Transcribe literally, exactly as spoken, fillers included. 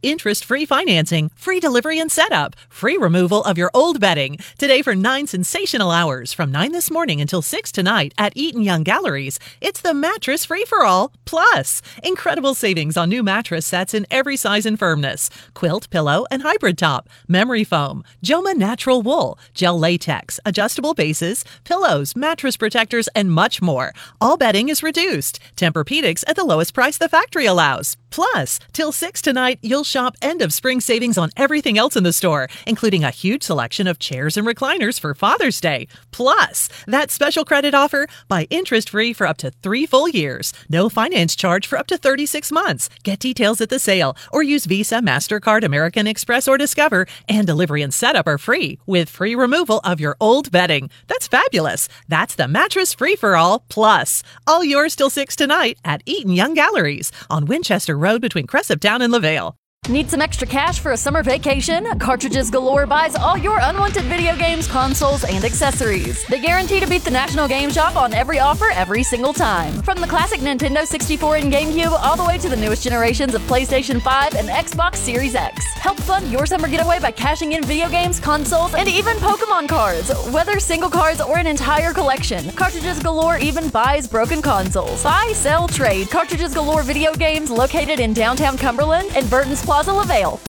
interest-free financing, free delivery and setup, free removal of your old bedding. Today for nine sensational hours from nine this morning until six tonight at Eaton Young Galleries, it's the Mattress Free-for-All Plus. Incredible savings on new mattress sets in every size and firmness. Quilt, pillow, and hybrid top, memory foam, Joma natural wool, gel latex, adjustable bases, pillows, mattress protectors, and much more. All bedding is reduced. Tempur-Pedics at the lowest price the factory allows. Plus, till six tonight, you'll shop end of spring savings on everything else in the store, including a huge selection of chairs and recliners for Father's Day. Plus, that special credit offer, buy interest-free for up to three full years. No finance charge for up to thirty-six months. Get details at the sale or use Visa, MasterCard, American Express, or Discover, and delivery and setup are free with free removal of your old bedding. That's fabulous. That's the Mattress Free-for-All Plus. All yours till six tonight at Eaton Young Galleries on Winchester Road between Cresaptown and LaVale. Need some extra cash for a summer vacation? Cartridges Galore buys all your unwanted video games, consoles, and accessories. They guarantee to beat the National Game Shop on every offer every single time. From the classic Nintendo sixty-four and GameCube all the way to the newest generations of PlayStation five and Xbox Series X. Help fund your summer getaway by cashing in video games, consoles, and even Pokemon cards. Whether single cards or an entire collection, Cartridges Galore even buys broken consoles. Buy, sell, trade. Cartridges Galore video games located in downtown Cumberland and Burton's Plaza, LaVale.